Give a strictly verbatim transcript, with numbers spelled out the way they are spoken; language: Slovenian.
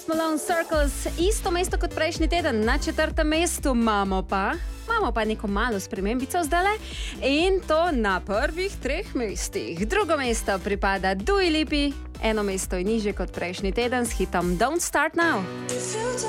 Post Malone Circles, isto mesto kot prejšnji teden, na četrtem mestu imamo pa, imamo pa neko malo spremembico zdajle in to na prvih treh mestih. Drugo mesto pripada Dua Lipi, eno mesto je nižje kot prejšnji teden s hitom Don't Start Now.